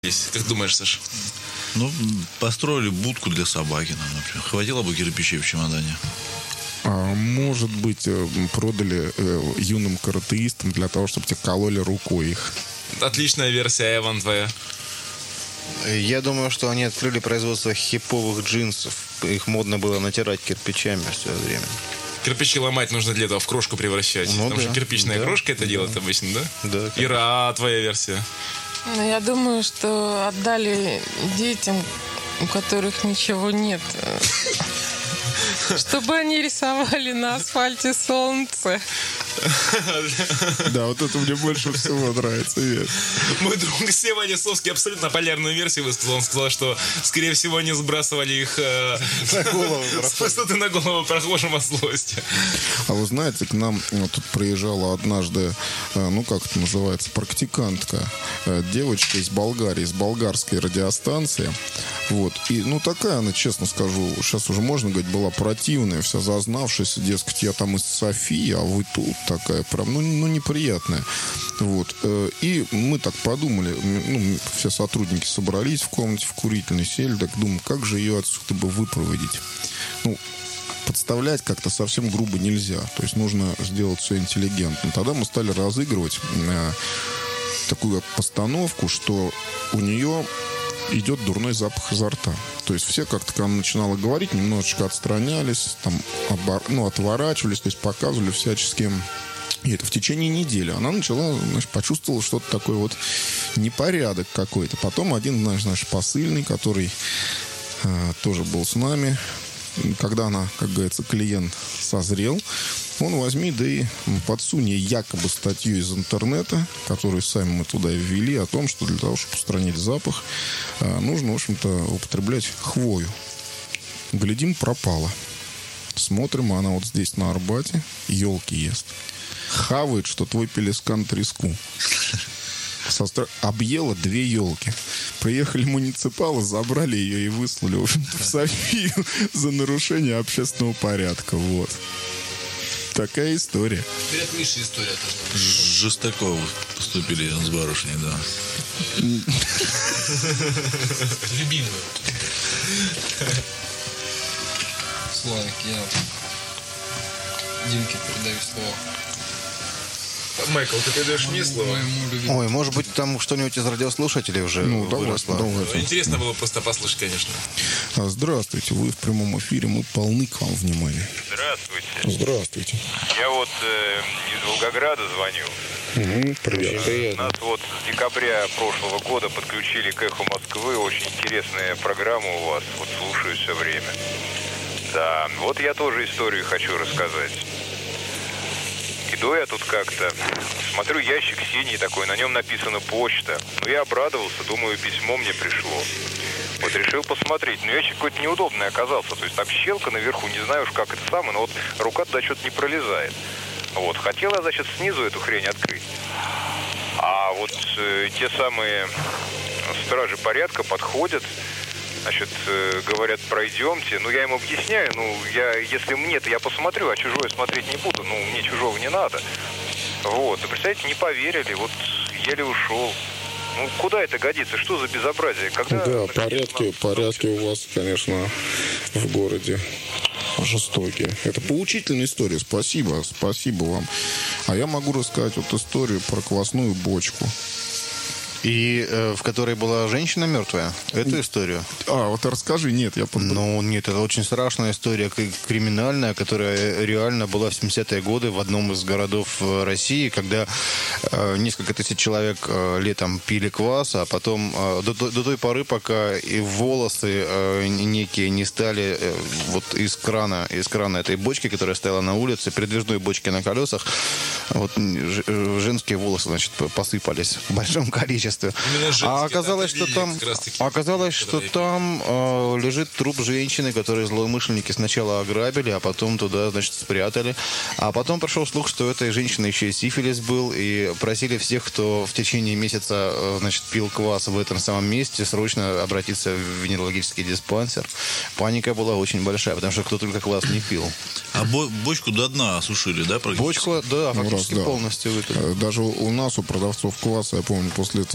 Как думаешь, Саш? Ну, построили будку для собаки, например. Хватило бы кирпичей в чемодане? Может быть, продали юным каратеистам для того, чтобы те кололи рукой их. Отличная версия, Эван, твоя. Я думаю, что они открыли производство хиповых джинсов. Их модно было натирать кирпичами все время. Кирпичи ломать нужно для этого в крошку превращать. Ну, Потому что кирпичная крошка это делает обычно, да? Да. Ира, твоя версия? Ну, я думаю, что отдали детям, у которых ничего нет, чтобы они рисовали на асфальте солнце. Да, вот это мне больше всего нравится. Мой друг Сева Несовский абсолютно полярную версию высказал. Он сказал, что, скорее всего, они сбрасывали их с высоты на голову прохожим от злости. А вы знаете, к нам тут приезжала однажды, ну как это называется, практикантка, девочка из Болгарии, из болгарской радиостанции. Вот. И, ну, такая она, честно скажу, сейчас уже можно говорить, была противная, вся зазнавшаяся, дескать, я там из Софии, а вы тут такая прям, ну неприятная. Вот. И мы так подумали, ну, все сотрудники собрались в комнате в курительной, сели, так думаю, как же ее отсюда бы выпроводить? Ну, подставлять как-то совсем грубо нельзя. То есть нужно сделать все интеллигентно. Тогда мы стали разыгрывать такую постановку, что у нее идет дурной запах изо рта. То есть все как-то, когда она начинала говорить, немножечко отстранялись, там, отворачивались, то есть показывали всячески. И это в течение недели. Она начала, значит, почувствовала что-то такое вот непорядок какой-то. Потом один наш посыльный, который тоже был с нами, когда она, как говорится, клиент созрел, он возьми, да и подсунь ей якобы статью из интернета, которую сами мы туда ввели, о том, что для того, чтобы устранить запах, нужно, в общем-то, употреблять хвою. Глядим, пропала. Смотрим, она вот здесь на Арбате елки ест. Хавает, что твой пелескан треску. Объела 2 елки. Приехали муниципалы, забрали ее и выслали, в общем-то, в Софию за нарушение общественного порядка. Вот. Такая история. Привет, Миша, история тоже. Жестоко поступили с барышней, да. Любимую. Славик, я Димке передаю слово. Майкл, ты передаешь мне слово? Ой, может быть, там что-нибудь из радиослушателей уже выросло. Давайте. Интересно было просто послушать, конечно. Здравствуйте, вы в прямом эфире, мы полны к вам внимания. Здравствуйте. Здравствуйте. Я вот из Волгограда звоню. Привет. Нас вот с декабря прошлого года подключили к «Эху Москвы». Очень интересная программа у вас. Вот слушаю все время. Да, вот я тоже историю хочу рассказать. Иду я тут как-то, смотрю, ящик синий такой, на нем написано «Почта». Ну, я обрадовался, думаю, письмо мне пришло. Вот решил посмотреть, но ящик какой-то неудобный оказался. То есть там щелка наверху, не знаю уж как это самое, но вот рука туда что-то не пролезает. Вот, хотел я, значит, снизу эту хрень открыть. А вот те самые стражи порядка подходят, значит, говорят, пройдемте. Ну, я им объясняю, если мне-то я посмотрю, а чужое смотреть не буду. Ну, мне чужого не надо. Вот, и, представляете, не поверили, вот еле ушел. Ну, куда это годится? Что за безобразие? Когда, да, порядки у вас, конечно, в городе жестокие. Это поучительная история. Спасибо вам. А я могу рассказать вот историю про квасную бочку. И в которой была женщина мертвая? Эту историю? Вот расскажи. Нет, я подумал. Ну, нет, это очень страшная история, криминальная, которая реально была в 70-е годы в одном из городов России, когда несколько тысяч человек летом пили квас, а потом до той поры, пока и волосы некие не стали вот из крана этой бочки, которая стояла на улице, передвижной бочки на колесах, вот женские волосы, значит, посыпались в большом количестве. А оказалось, что там лежит труп женщины, которую злоумышленники сначала ограбили, а потом туда, значит, спрятали. А потом прошел слух, что у этой женщины еще и сифилис был, и просили всех, кто в течение месяца, значит, пил квас в этом самом месте, срочно обратиться в венерологический диспансер. Паника была очень большая, потому что кто только квас не пил. А бочку до дна осушили, да, практически? Бочку, да, фактически полностью выпили. Даже у нас, у продавцов кваса, я помню, после этого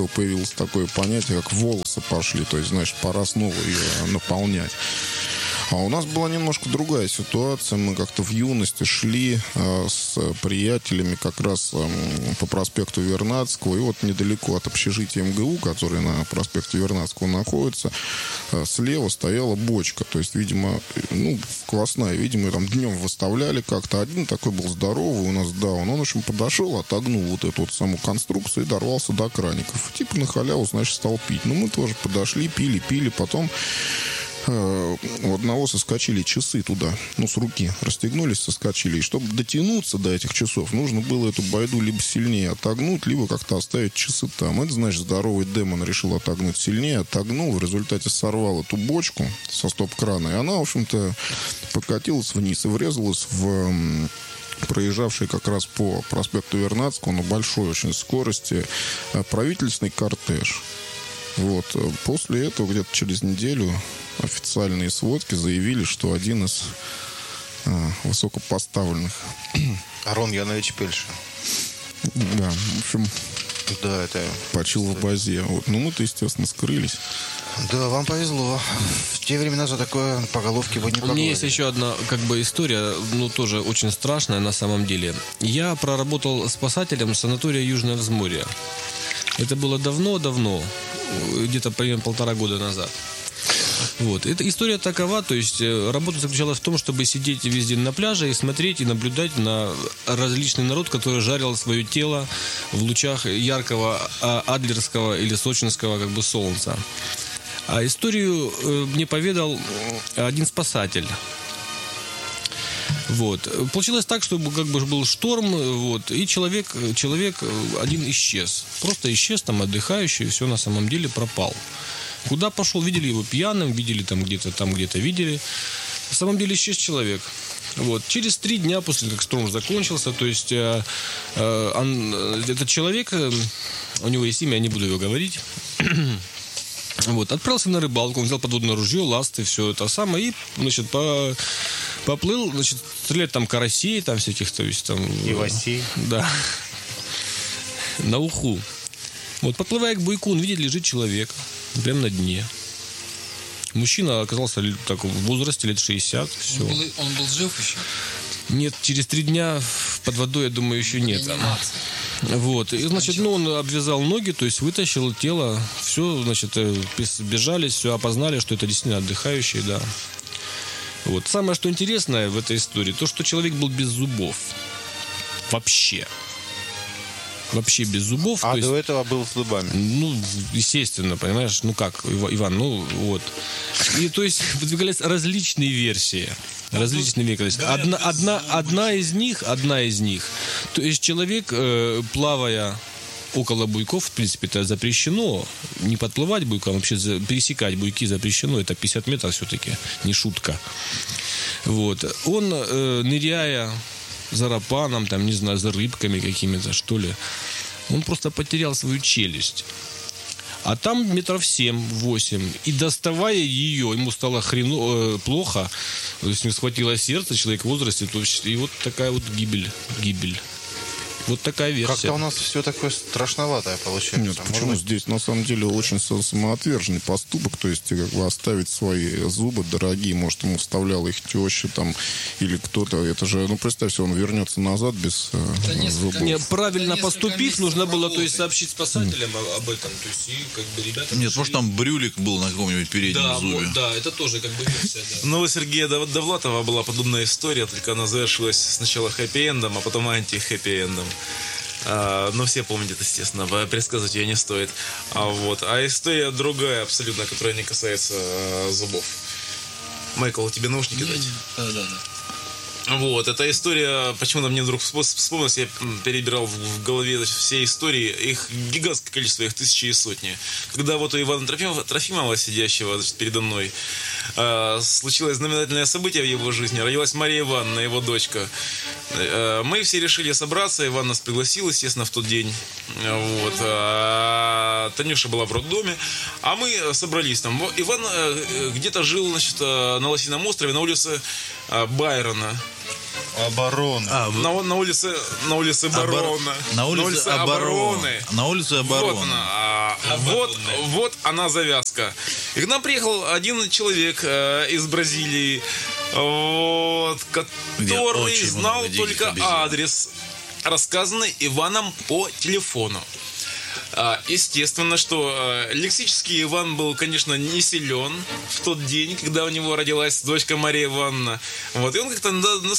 появилось такое понятие, как волосы пошли. То есть, значит, пора снова ее наполнять. А у нас была немножко другая ситуация. Мы как-то в юности шли с приятелями как раз по проспекту Вернадского. И вот недалеко от общежития МГУ, который на проспекте Вернадского находится, слева стояла бочка. То есть, видимо, классная. Видимо, там днем выставляли как-то. Один такой был здоровый у нас даун. Он, в общем, подошел, отогнул вот эту вот саму конструкцию и дорвался до краников. Типа на халяву, значит, стал пить. Но мы тоже подошли, пили. Потом у одного соскочили часы туда, с руки расстегнулись, соскочили. И чтобы дотянуться до этих часов, нужно было эту байду либо сильнее отогнуть, либо как-то оставить часы там. Это, значит, здоровый демон решил отогнуть сильнее, отогнул, в результате сорвал эту бочку со стоп-крана, и она, в общем-то, покатилась вниз и врезалась в проезжавший как раз по проспекту Вернадского на большой очень скорости правительственный кортеж. Вот. После этого, где-то через неделю, официальные сводки заявили, что один из высокопоставленных... Арон Янович Пельша. Да, в общем... Да, это... Почил в базе. Вот. Ну, мы-то, естественно, скрылись. Да, вам повезло. В те времена за такое по головке бы не погладили. У меня есть еще одна история, тоже очень страшная на самом деле. Я проработал спасателем санатория Южное Взморье. Это было давно, где-то примерно 1,5 года назад. Вот. Эта история такова, то есть работа заключалась в том, чтобы сидеть весь день на пляже и смотреть и наблюдать на различный народ, который жарил свое тело в лучах яркого адлерского или сочинского солнца. А историю мне поведал один спасатель. Вот. Получилось так, что был шторм, и человек один исчез. Просто исчез, там отдыхающий, все на самом деле пропал. Куда пошел? Видели его пьяным, видели там где-то видели. На самом деле исчез человек. Вот. Через 3 дня после как шторм закончился, то есть этот человек, у него есть имя, я не буду его говорить. Вот, отправился на рыбалку, он взял подводное ружье, ласты, все это самое, и, поплыл, стрелять там карасей, там всяких, то есть там... Ивасей. Да. На уху. Вот, подплывая к буйку, он видит, лежит человек прямо на дне. Мужчина оказался в возрасте лет 60, все. Он был жив еще? Нет, через 3 дня под водой, я думаю, еще нет. Вот. И, он обвязал ноги, то есть вытащил тело, все, сбежались, все опознали, что это действительно отдыхающий, да. Вот. Самое, что интересное в этой истории, то, что человек был без зубов. Вообще без зубов. А до этого был с зубами? Естественно, понимаешь, Иван, вот. И, то есть, выдвигались различные версии. Одна из них, то есть человек, плавая около буйков, в принципе, это запрещено, не подплывать буйкам, вообще пересекать буйки запрещено, это 50 метров все-таки, не шутка. Вот. Он, ныряя за рапаном, там, не знаю, за рыбками какими-то, что ли, он просто потерял свою челюсть. А там 7-8 метров. И доставая ее, ему стало плохо. То есть, ему схватило сердце, человек в возрасте. И вот такая вот гибель. Вот такая версия. Как-то у нас все такое страшноватое получается. Нет, почему здесь на самом деле очень самоотверженный поступок, то есть оставить свои зубы дорогие, может, ему вставляла их теща там или кто-то, это же, представь себе, он вернется назад без зубов. Правильно поступив, нужно было, то есть, сообщить спасателям об этом, то есть, и ребята... Нет, может, там брюлик был на каком-нибудь переднем зубе. Да, это тоже версия, да. У Сергея Довлатова была подобная история, только она завершилась сначала хэппи-эндом, а потом анти-хэппи-эндом. Но все помнят, естественно, предсказывать ее не стоит. А история другая абсолютно, которая не касается зубов. Майкл, тебе наушники дать? Да. Вот, эта история, почему-то мне вдруг вспомнилось, я перебирал в голове все истории, их гигантское количество, их тысячи и сотни. Когда вот у Ивана Трофимова, сидящего передо мной, случилось знаменательное событие в его жизни, родилась Мария Ивановна, его дочка. Мы все решили собраться, Иван нас пригласил, естественно, в тот день. Вот. Танюша была в роддоме, а мы собрались там. Иван где-то жил, на Лосином острове, на улице Байрона. Оборона. На улице Барона. На улице Обороны. На улице Обороны. Вот она завязка. И к нам приехал один человек из Бразилии, вот, который очень знал много только диких обезьян. адрес, рассказанный Иваном по телефону. Естественно, что лексический Иван был, конечно, не силен в тот день, когда у него родилась дочка Мария Ивановна. Вот, и он как-то,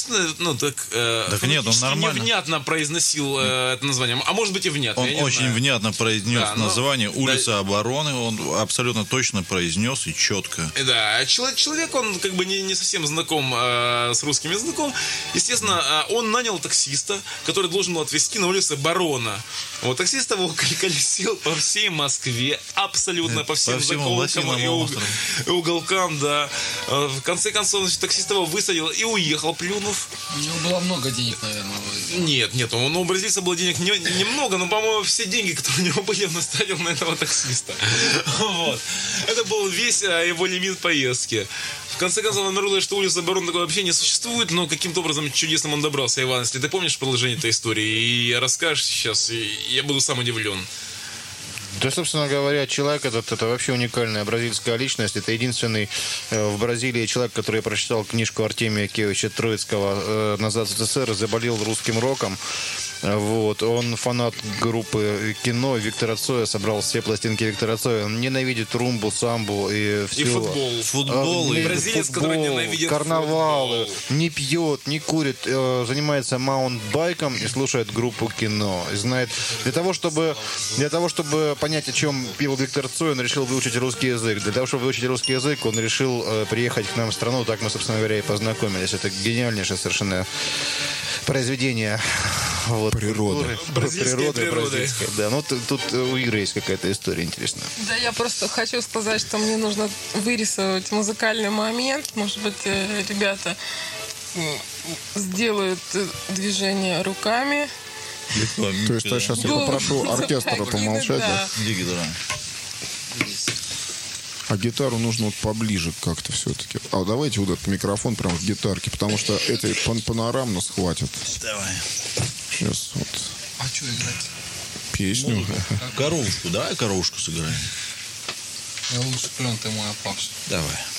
нет, он нормально. невнятно произносил это название. А может быть и внятно. Он я не очень знаю. внятно произнес Да, название улица Обороны. Он абсолютно точно произнес и четко. Да, человек, он как бы не совсем знаком с русским языком. Естественно, он нанял таксиста, который должен был отвезти на улицу Барона. Вот, таксист его колесил по всей Москве, абсолютно по всем закоулкам Лосиновым и островам. уголкам, да. В конце концов, таксист его высадил и уехал, плюнув. У него было много денег, наверное. Нет, у бразильца было денег немного, но, по-моему, все деньги, которые у него были, он оставил на этого таксиста. Вот. Это был весь его лимит поездки. В конце концов, обнаружилось, что улица Барона такой вообще не существует, но каким-то образом чудесным он добрался, Иван. Если ты помнишь продолжение этой истории и расскажешь сейчас, я буду сам удивлен. Да, собственно говоря, человек этот, это вообще уникальная бразильская личность. Это единственный в Бразилии человек, который прочитал книжку Артемия Киевича Троицкого «Назад в СССР» и заболел русским роком. Вот. Он фанат группы кино Виктора Цоя, собрал все пластинки Виктора Цоя. Он ненавидит румбу, самбу и все. И футбол. Футбол и Бразилец, который ненавидит карнавалы, футбол. не пьет, не курит, занимается маунтбайком и слушает группу кино. И знает, для того, чтобы понять, о чем пел Виктор Цой, он решил выучить русский язык. Для того, чтобы выучить русский язык, он решил приехать к нам в страну. Так мы, собственно говоря, и познакомились. Это гениальнейшее совершенно произведение. Вот, Природы. Бразильской природы. бразильской, да. Ну, тут у Игоря есть какая-то история интересная. Да, я просто хочу сказать, что мне нужно вырисовать музыкальный момент. Может быть, ребята сделают движение руками. То есть сейчас я попрошу оркестра помолчать. Да. Где гитара? А гитару нужно вот поближе как-то все-таки. А давайте вот этот микрофон прям в гитарке, потому что этой панорамно схватит. Давай. Сейчас вот А что играть? песню. Коровушку, давай коровушку сыграем. Я лучше клен, ты мой опавший. Давай.